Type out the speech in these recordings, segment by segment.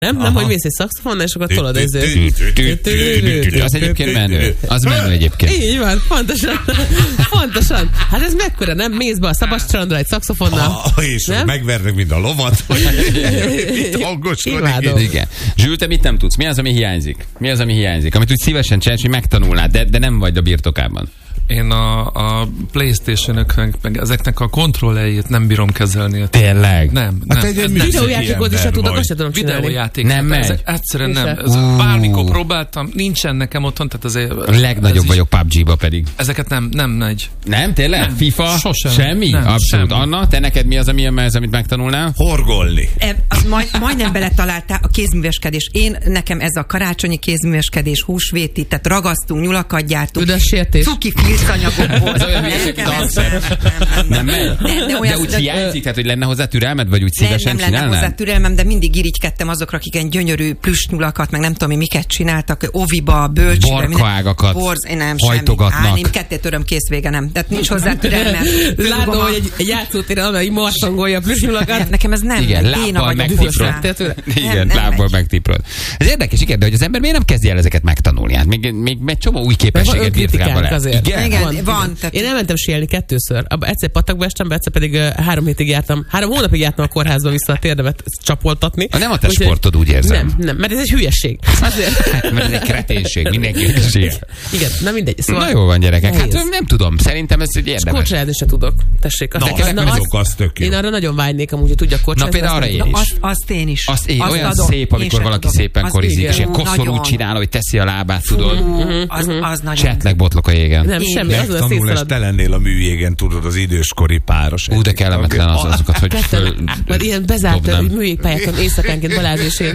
Nem, hogy mész egy szaxofonnal, és akkor tolod ezért. Az egyébként menő. Az menő egyébként. Így van, pontosan. Hát ez mekkora, nem? Mész be a szabadstrandra egy szaxofonnal. És megvernek, mint a lovat. Itt hangoskodik. Igen. Zsül, te mit nem tudsz? Mi az, ami hiányzik? Amit úgy szívesen csinálsz, hogy megtanulnád, de nem vagy a birtokában. Én a PlayStation-öknek, meg ezeknek a kontrollerjét nem bírom kezelni. Tényleg? Nem. Videójátékot is tudok, azt sem tudom csinálni. Videójáték. Nem megy? Egyszerűen nem. Bármikor próbáltam, nincsen nekem otthon, tehát azért... A legnagyobb vagyok PUBG-ba pedig. Ezeket nem megy. Nem, tényleg? Nem. FIFA? Sosem. Semmi? Nem, abszolút. semmi. Anna, te neked mi az, amit megtanulnál? Horgolni. Majdnem beletaláltál a kézműveskedés. Nekem ez a karácsonyi kézműveskedés, húsvéti, tehát ragasztunk, nyulakat gyártunk. Cuki filcanyagokból. Ez olyan hülyeség, nem megy? De úgy hiányzik, tehát hogy lenne hozzá türelmed, vagy úgy szívesen nem lenne hozzá türelmem, de mindig irigykedtem azokra, akik ilyen gyönyörű plüssnyulakat, meg nem tudom, miket csináltak, oviba, bölcsbe. Barkaágakat hajtogatnak. Én kettét öröm, kész vége, nem. Tehát nincs hozzá türelmem. Látom, hogy egy játszótéren amely marszangolja a plüssnyulakat. Nekem ez nem. Igen, lábbal megtiprod. Igen, lábbal megtiprod. Ez érdekes, igen, de hogy az ember miért nem kezdi el ezeket megtanulni? Hát még egy csomó új képességet birtokában lehet. Igen, van. Én elmentem síelni 2-ször. Egyszer patakba estem, egyszer pedig 3 hónapig jártam a kórházba vissza a térdemet csapoltatni. Nem a te sportod, úgy érzem. Nem, mert ez egy hülyesség. Azért. Mert ez egy kreténség, mindenki síel. Igen, na mindegy. Szóval na jó van, gyerekek. Hát nem tudom, szerintem ez egy érdemes. Korcsolyázni se tudok. Tessék. Az tök jó. Én arra nagyon vágynék amúgy, hogy tudjak korcsolyázni. Na például arra én is. Azt én is. Olyan szép, amikor valaki szépen korizik, és ilyen koszorút csinál, hogy teszi a lábát, tudod. Az nagyon. Csetleg botlok a jégen. Nem, semmi, az a tanul, és te lennél a műjégen, tudod, az időskori páros. De kellemetlen azokat, hogy mert ilyen bezárt műjégpályákon éjszakánként Balázs és én.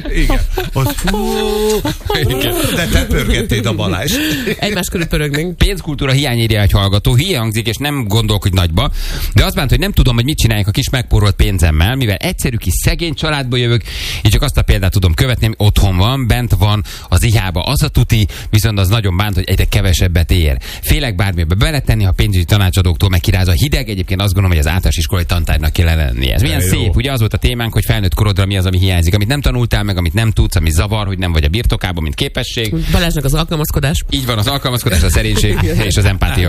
Igen. De te pörgettéd a Balázs. Egymás körül pörögnénk. Pénzkultúra hiányírja egy hallgató, hangzik, és nem gondolkodj nagyba, de azt bánt, hogy nem tudom, hogy mit csináljak a kis megporolt pénzemmel, mivel egyszerű kis szegény családból jövök, és csak azt a példát tudom követni, ami otthon van, bent van az ihába az a tuti, viszont az nagyon bánt, hogy egyre kevesebbet ér. Félek bármibe beletenni, ha pénzügyi tanácsadóktól megkiráz a hideg. Egyébként azt gondolom, hogy az általános iskolai tantárgynak kellene lennie. Ez milyen szép. Ugye az volt a témánk, hogy felnőtt korodra mi az, ami hiányzik, amit nem tanultál meg, amit nem tudsz, ami zavar, hogy nem vagy a birtokában, mint képesség. Balázsnak az alkalmazkodás. Így van, az alkalmazkodás, a szerénység és az empátia.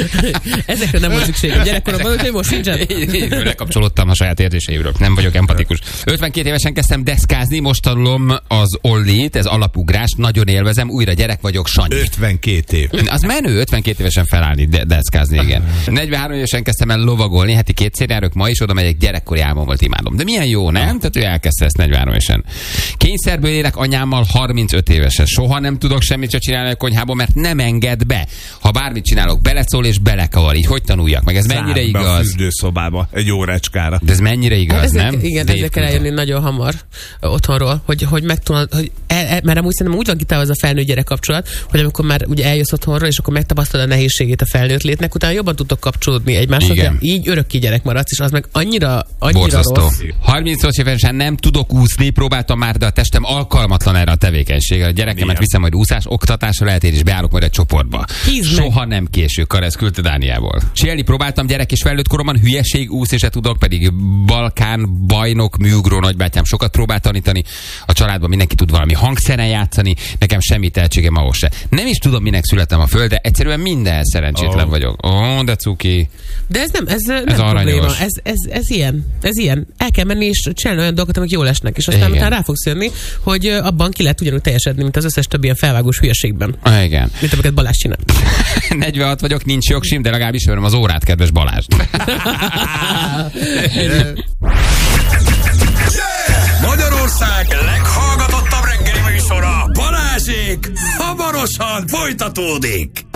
Ezekre nem volt szükség. Gyerekkoromban, úgyhogy most sincsen. Lekapcsolódtam a saját érzéseimről. Nem vagyok empatikus. 52 évesen kezdtem deszkázni, most tanulom az ollit, ez alapugrás, nagyon élvezem, újra gyerek vagyok, Sanyi. 52 év. Az menő, 52 évesen felállni, deszkázni, igen. 43 évesen kezdtem el lovagolni, heti 2-szer járok, ma is oda megyek, gyerekkori álmom volt, imádom. De milyen jó, nem? Tehát ő elkezdte ezt 43 évesen. Kényszerből élek anyámmal 35 évesen. Soha nem tudok semmit se csinálni a konyhában, mert nem enged be. Ha bármit csinálok, beleszól és belekavar. Így hogy tanuljak meg? Ez mennyire igaz? A fürdőszobába egy órácskára. De ez mennyire igaz, nem? Igen, ezzel kell eljönni nagyon hamar otthonról, hogy megtanulod, mert amúgy szerintem úgy van kitálva ez a felnőtt-gyerek kapcsolat, hogy amikor már ugye eljössz otthonról, és akkor megtapasztalod a nehézségét a felnőtt létnek, utána jobban tudtok kapcsolódni egymáshoz, de így örökké gyerek maradsz, és az meg annyira rossz. 30 évesen nem tudok úszni, próbáltam már, de a testem alkalmatlan erre a tevékenységre. A gyerekemet viszem majd úszás, oktatásra, lehet én is beállok majd egy csoportba. Soha nem késő, Karesz küldte Dániából. Sielni próbáltam gyerek és felnőtt koromban, hülyeség, úszni se tudok, pedig Balkán bajnok, műugró nagybátyám sokat próbált tanítani. A családban mindenki tud valami hangszeren játszani, nekem semmi tehetségem ahhoz se. Nem is tudom, minek születtem a földre, egyszerűen minden szerencsétlen vagyok. De cuki. De ez nem probléma. Ez ilyen. El kell menni és csinálni olyan dolgokat, amik jól esnek, és aztán utána rá fogsz jönni, hogy abban ki lehet ugyanúgy teljesedni, mint az összes több ilyen felvágós hülyeségben. Igen. Mint amiket Balázs csinál. 46 vagyok, nincs jogsim, de legalább ismerem az órát, kedves Balázs. Magyarország leghallgatottabb reggeli műsora, Balázsék hamarosan folytatódik.